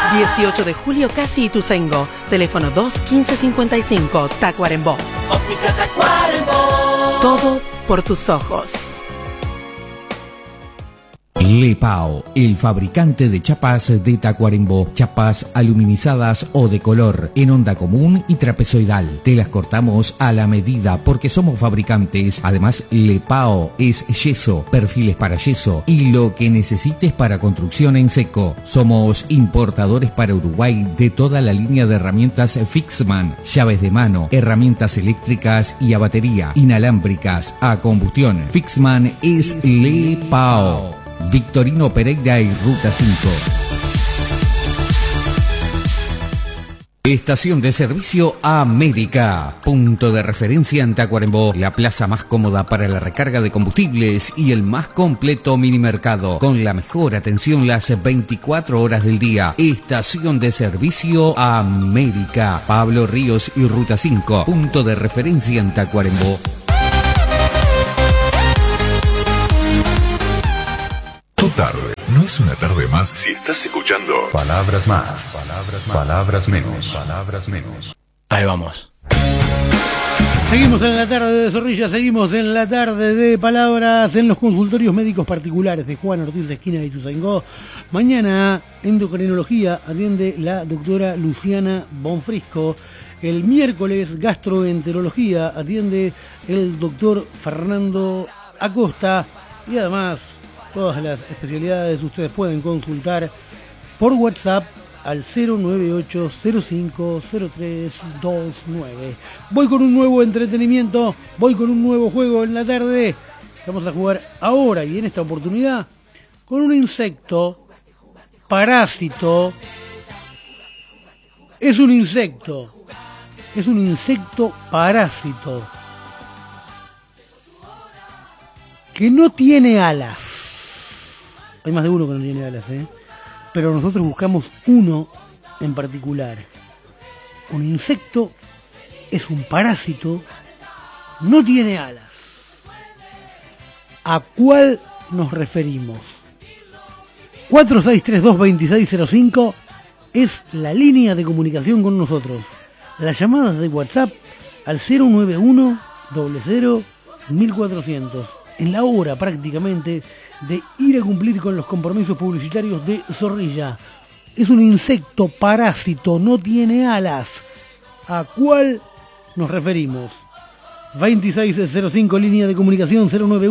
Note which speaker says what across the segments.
Speaker 1: 18 de julio, Casi Ituzaingó. Teléfono 2-1555, Tacuarembó.
Speaker 2: Óptica Tacuarembó.
Speaker 1: Todo por tus ojos.
Speaker 3: Lepao, el fabricante de chapas de Tacuarembó. Chapas aluminizadas o de color, en onda común y trapezoidal. Te las cortamos a la medida porque somos fabricantes. Además, Lepao es yeso, perfiles para yeso y lo que necesites para construcción en seco. Somos importadores para Uruguay de toda la línea de herramientas Fixman, llaves de mano, herramientas eléctricas y a batería, inalámbricas, a combustión. Fixman es Lepao. Victorino Pereira y Ruta 5. Estación de servicio América, punto de referencia en Tacuarembó, la plaza más cómoda para la recarga de combustibles y el más completo minimercado, con la mejor atención las 24 horas del día. Estación de servicio América, Pablo Ríos y Ruta 5, punto de referencia en Tacuarembó.
Speaker 4: Tu tarde no es una tarde más si estás escuchando Palabras Más, Palabras Menos.
Speaker 5: Ahí vamos.
Speaker 6: Seguimos en la tarde de Zorrilla, seguimos en la tarde de Palabras en los consultorios médicos particulares de Juan Ortiz, esquina de Ituzaingó. Mañana, endocrinología, atiende la doctora Luciana Bonfrisco. El miércoles, gastroenterología, atiende el doctor Fernando Acosta. Y además, todas las especialidades ustedes pueden consultar por WhatsApp al 098-050329. Voy con un nuevo entretenimiento, voy con un nuevo juego en la tarde. Vamos a jugar ahora y en esta oportunidad con un insecto parásito. Es un insecto parásito que no tiene alas. Hay más de uno que no tiene alas, pero nosotros buscamos uno en particular. Un insecto es un parásito, no tiene alas. ¿A cuál nos referimos? 4632-2605 es la línea de comunicación con nosotros. Las llamadas de WhatsApp al 091-00-1400. En la hora prácticamente de ir a cumplir con los compromisos publicitarios de Zorrilla. Es un insecto parásito, no tiene alas. ¿A cuál nos referimos? 2605, línea de comunicación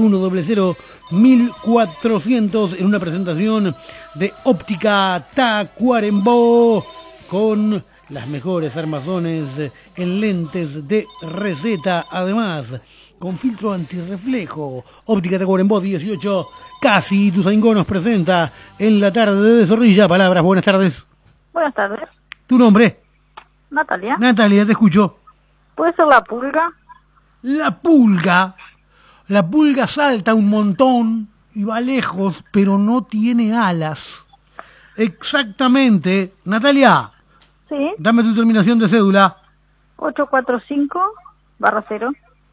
Speaker 6: 091-00-1400, en una presentación de Óptica Tacuarembó, con las mejores armazones en lentes de receta, además con filtro antirreflejo. Óptica Tacuarembó 18, Casi Ituzaingó nos presenta en la tarde de Zorrilla. Palabras, buenas tardes.
Speaker 7: Buenas tardes.
Speaker 6: ¿Tu nombre?
Speaker 7: Natalia.
Speaker 6: Natalia, te escucho.
Speaker 7: ¿Puede ser la pulga?
Speaker 6: La pulga salta un montón y va lejos, pero no tiene alas. Exactamente. Natalia.
Speaker 7: Sí.
Speaker 6: Dame tu terminación de cédula.
Speaker 7: 845/0.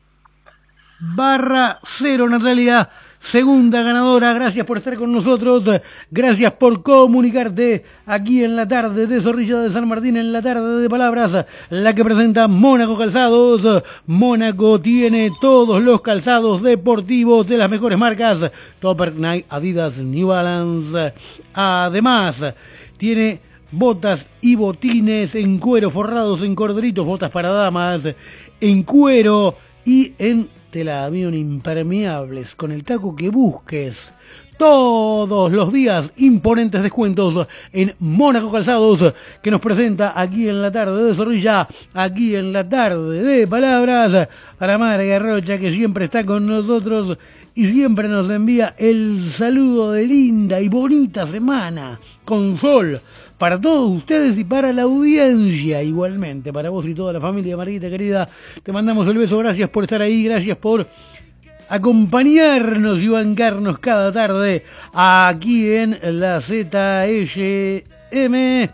Speaker 6: /0, Natalia, segunda ganadora. Gracias por estar con nosotros, gracias por comunicarte aquí en la tarde de Zorrilla de San Martín, en la tarde de Palabras, la que presenta Mónaco Calzados. Mónaco tiene todos los calzados deportivos de las mejores marcas, Topper, Nike, Adidas, New Balance. Además, tiene botas y botines en cuero forrados en corderitos, botas para damas en cuero y en tela de avión impermeables, con el taco que busques. Todos los días imponentes descuentos en Mónaco Calzados, que nos presenta aquí en la tarde de Zorrilla, aquí en la tarde de Palabras, para Marga Rocha, que siempre está con nosotros y siempre nos envía el saludo de linda y bonita semana, con sol, para todos ustedes y para la audiencia igualmente, para vos y toda la familia. Marguita querida, te mandamos el beso, gracias por estar ahí, gracias por acompañarnos y bancarnos cada tarde aquí en la ZSM.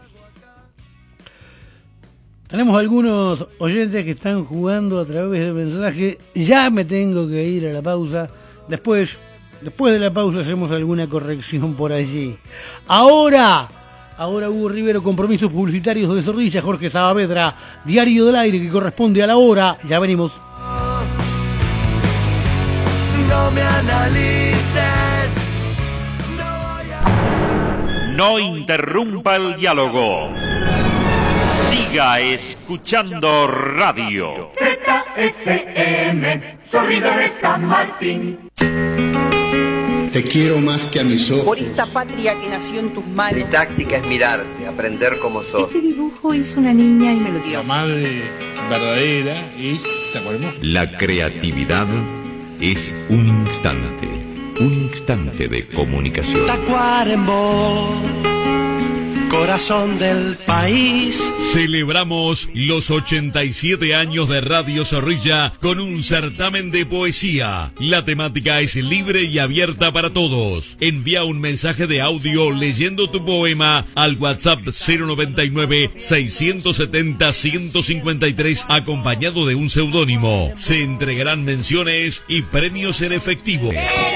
Speaker 6: Tenemos algunos oyentes que están jugando a través de mensaje. Ya me tengo que ir a la pausa. Después de la pausa hacemos alguna corrección por allí. Ahora Ahora Hugo Rivero, compromisos publicitarios de Zorrilla. Jorge Saavedra, Diario del Aire, que corresponde a la hora. Ya venimos.
Speaker 2: No me analices.
Speaker 5: No interrumpa el diálogo. Siga escuchando radio.
Speaker 2: ZSM, Zorrilla de San Martín.
Speaker 8: Te quiero más que a mis ojos.
Speaker 9: Por esta patria que nació en tus manos.
Speaker 10: Mi táctica es mirarte, aprender como sos.
Speaker 11: Este dibujo hizo una niña y me lo dio.
Speaker 12: La madre verdadera es Tacuarembó.
Speaker 4: La creatividad es un instante de comunicación.
Speaker 2: Tacuarembó, corazón del país.
Speaker 13: Celebramos los 87 años de Radio Zorrilla con un certamen de poesía. La temática es libre y abierta para todos. Envía un mensaje de audio leyendo tu poema al WhatsApp 099-670-153 acompañado de un seudónimo. Se entregarán menciones y premios en efectivo.